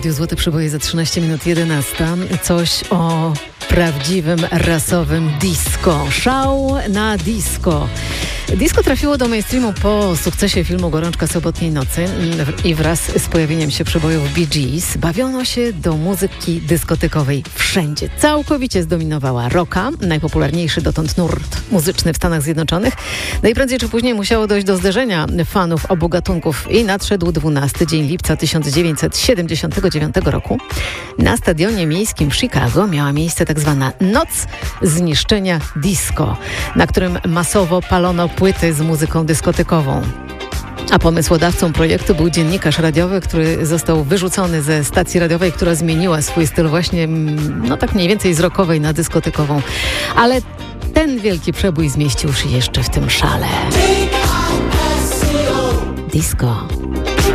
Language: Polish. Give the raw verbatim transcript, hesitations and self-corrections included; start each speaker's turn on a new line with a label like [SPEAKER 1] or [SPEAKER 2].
[SPEAKER 1] Radiu Złote Przeboje za trzynaście minut jedenasta. Coś o prawdziwym, rasowym disco. Szał na disco. Disco trafiło do mainstreamu po sukcesie filmu Gorączka sobotniej nocy i wraz z pojawieniem się przebojów Bee Gees bawiono się do muzyki dyskotekowej wszędzie. Całkowicie zdominowała rocka, najpopularniejszy dotąd nurt muzyczny w Stanach Zjednoczonych. No i prędzej czy później musiało dojść do zderzenia fanów obu gatunków i nadszedł dwunasty dzień lipca tysiąc dziewięćset siedemdziesiątego dziewiątego roku. Na stadionie miejskim w Chicago miała miejsce tak zwana Noc Zniszczenia Disco, na którym masowo palono płyty z muzyką dyskotekową. A pomysłodawcą projektu był dziennikarz radiowy, który został wyrzucony ze stacji radiowej, która zmieniła swój styl właśnie, no tak mniej więcej z rockowej na dyskotekową. Ale ten wielki przebój zmieścił się jeszcze w tym szale. Disco.